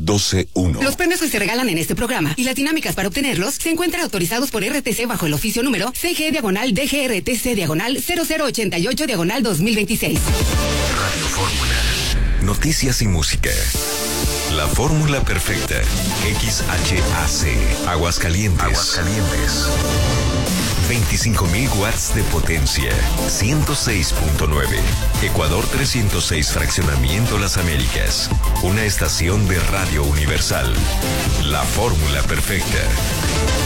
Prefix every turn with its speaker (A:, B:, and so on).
A: 121.
B: Los premios que se regalan en este programa y las dinámicas para obtenerlos se encuentran autorizados por RTC bajo el oficio número CG/DGRTC/0088/2026.
A: Radio Fórmula. Noticias y música. La fórmula perfecta. XHAC. Aguascalientes. 25.000 watts de potencia. 106.9. Ecuador 306, Fraccionamiento Las Américas. Una estación de Radio Universal. La fórmula perfecta.